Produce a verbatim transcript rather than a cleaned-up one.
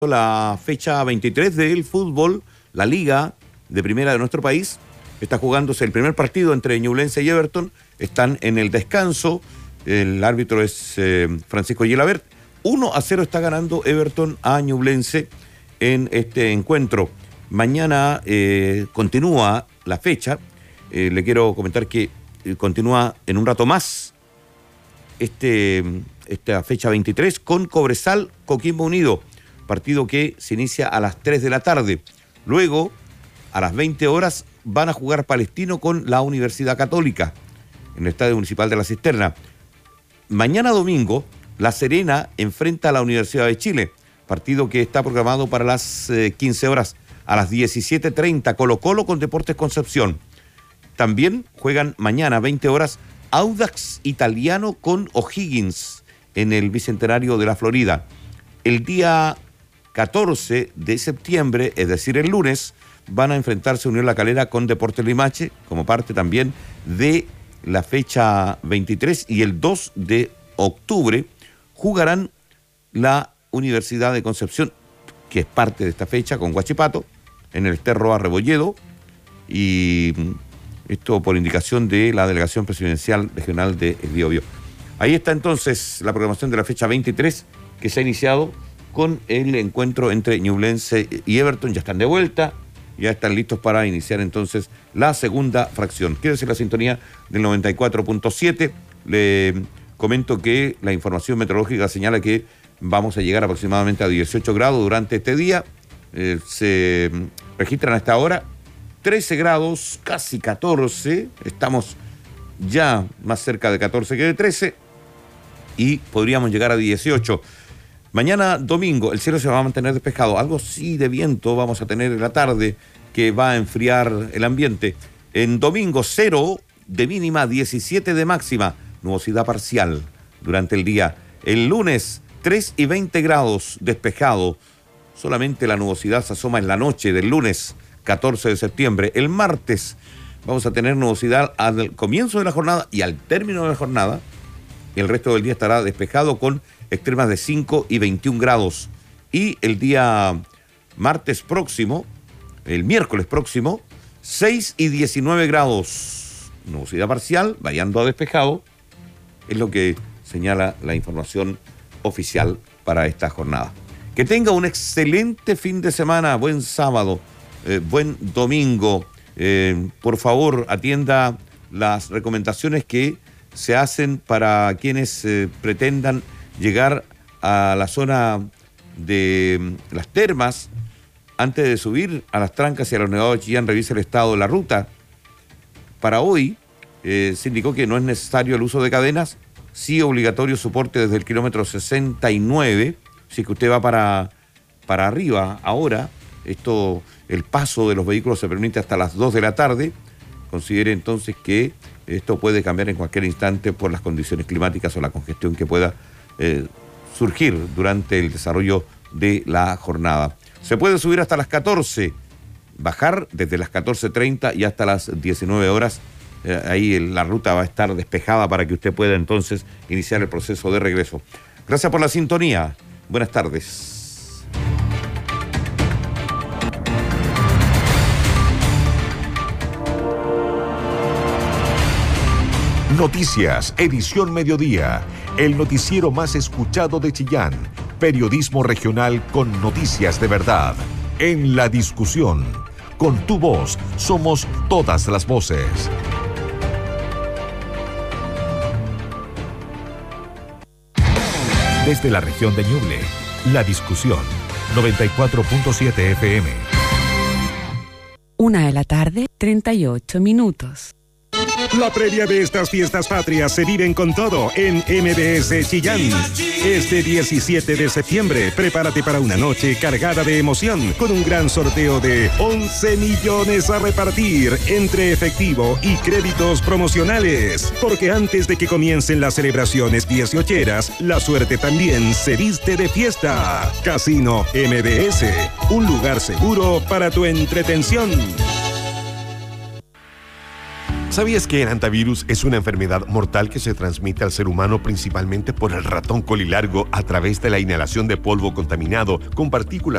La fecha veintitrés del fútbol, la liga de primera de nuestro país, está jugándose el primer partido entre Ñublense y Everton. Están en el descanso, el árbitro es eh, Francisco Gilabert. uno a cero está ganando Everton a Ñublense en este encuentro. Mañana eh, continúa la fecha, eh, le quiero comentar que eh, continúa en un rato más este, esta fecha veintitrés con Cobresal Coquimbo Unido. Partido que se inicia a las tres de la tarde. Luego, a las veinte horas, van a jugar Palestino con la Universidad Católica en el Estadio Municipal de la Cisterna. Mañana domingo, La Serena enfrenta a la Universidad de Chile. Partido que está programado para las eh, quince horas. A las diecisiete treinta, Colo Colo con Deportes Concepción. También juegan mañana, veinte horas, Audax Italiano con O'Higgins en el Bicentenario de la Florida. El día catorce de septiembre, es decir, el lunes, van a enfrentarse Unión La Calera con Deportes Limache, como parte también de la fecha veintitrés, y el dos de octubre jugarán la Universidad de Concepción, que es parte de esta fecha, con Huachipato, en el Sterro Arrebolledo, y esto por indicación de la Delegación Presidencial Regional de El Biobío. Ahí está entonces la programación de la fecha veintitrés, que se ha iniciado con el encuentro entre Ñublense y Everton. Ya están de vuelta, ya están listos para iniciar entonces la segunda fracción. Quédese en la sintonía del noventa y cuatro punto siete. Le comento que la información meteorológica señala que vamos a llegar aproximadamente a dieciocho grados durante este día. Eh, se registran hasta ahora trece grados, casi catorce. Estamos ya más cerca de catorce que de trece y podríamos llegar a dieciocho. Mañana domingo el cielo se va a mantener despejado, algo sí de viento vamos a tener en la tarde que va a enfriar el ambiente. En domingo cero de mínima, diecisiete de máxima, nubosidad parcial durante el día. El lunes tres y veinte grados despejado, solamente la nubosidad se asoma en la noche del lunes catorce de septiembre. El martes vamos a tener nubosidad al comienzo de la jornada y al término de la jornada. El resto del día estará despejado con extremas de cinco y veintiún grados. Y el día martes próximo, el miércoles próximo, seis y diecinueve grados. Nubosidad parcial, variando a despejado, es lo que señala la información oficial para esta jornada. Que tenga un excelente fin de semana, buen sábado, eh, buen domingo. Eh, por favor, atienda las recomendaciones que se hacen para quienes eh, pretendan llegar a la zona de las termas. Antes de subir a las Trancas y a los Nevados de Chillán, revise el estado de la ruta. Para hoy eh, se indicó que no es necesario el uso de cadenas, sí obligatorio soporte desde el kilómetro sesenta y nueve, si que usted va para, para arriba ahora. Esto, el paso de los vehículos se permite hasta las dos de la tarde. Considere entonces que esto puede cambiar en cualquier instante por las condiciones climáticas o la congestión que pueda eh, surgir durante el desarrollo de la jornada. Se puede subir hasta las catorce, bajar desde las catorce treinta y hasta las diecinueve horas. Eh, ahí la ruta va a estar despejada para que usted pueda entonces iniciar el proceso de regreso. Gracias por la sintonía. Buenas tardes. Noticias, edición mediodía, el noticiero más escuchado de Chillán, periodismo regional con noticias de verdad, en la discusión, con tu voz, somos todas las voces. Desde la región de Ñuble, la discusión, noventa y cuatro punto siete F M. Una de la tarde, treinta y ocho minutos. La previa de estas fiestas patrias se viven con todo en M B S Chillán. Este diecisiete de septiembre, prepárate para una noche cargada de emoción con un gran sorteo de once millones a repartir entre efectivo y créditos promocionales. Porque antes de que comiencen las celebraciones dieciocheras, la suerte también se viste de fiesta. Casino M B S, un lugar seguro para tu entretención. ¿Sabías que el hantavirus es una enfermedad mortal que se transmite al ser humano principalmente por el ratón colilargo a través de la inhalación de polvo contaminado con partículas